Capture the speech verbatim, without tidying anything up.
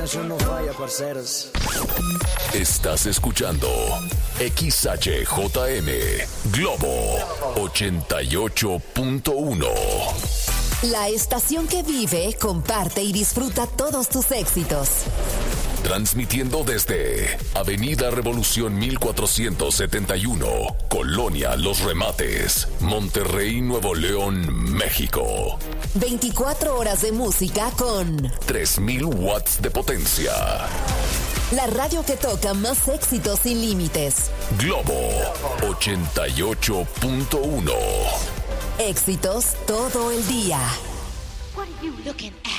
coordinación no falla, parceros. Estás escuchando X H J M Globo ochenta y ocho punto uno. La estación que vive, comparte y disfruta todos tus éxitos. Transmitiendo desde Avenida Revolución mil cuatrocientos setenta y uno, Colonia Los Remates, Monterrey, Nuevo León, México. veinticuatro horas de música con tres mil watts de potencia. La radio que toca más éxitos sin límites. Globo ochenta y ocho punto uno. Éxitos todo el día. What are you looking at?